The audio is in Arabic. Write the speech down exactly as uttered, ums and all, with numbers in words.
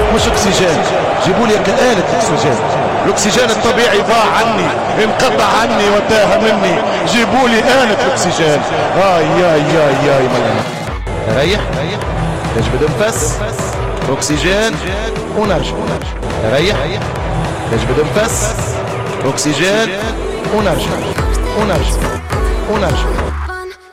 مش اكسجين، جيبوا لي كآلة اكسجين. الاكسجين الطبيعي ضاع عني، انقطع عني وتاه مني، جيبوا لي آلة اكسجين. هاي ياي ياي ياي ملنا ريح، نجبد نفس اكسجين ونرجع، ريح نجبد نفس اكسجين ونرجع ونرجع ونرجع.